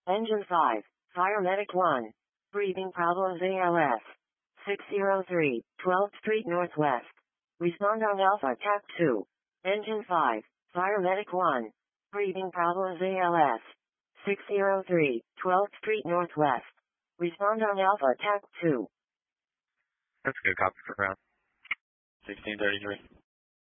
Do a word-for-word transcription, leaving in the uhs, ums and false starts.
Engine five, Fire Medic one. Breathing problems A L S. six oh three, twelfth Street Northwest. Respond on Alpha T A C two. Engine five, Fire Medic one. Breathing problems A L S. six oh three, twelfth Street Northwest. Respond on Alpha T A C two. That's a good copy for ground. sixteen thirty-three.